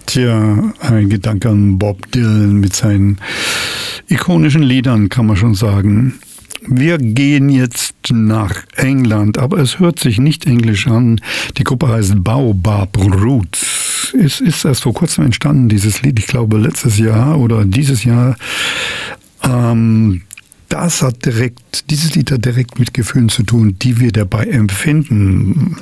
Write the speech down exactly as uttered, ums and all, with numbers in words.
Tja, ein Gedanke an Bob Dylan mit seinen ikonischen Liedern, kann man schon sagen. Wir gehen jetzt nach England, aber es hört sich nicht englisch an. Die Gruppe heißt Baobab Roots. Es ist erst vor kurzem entstanden, dieses Lied, ich glaube letztes Jahr oder dieses Jahr. Ähm, das hat direkt, dieses Lied hat direkt mit Gefühlen zu tun, die wir dabei empfinden.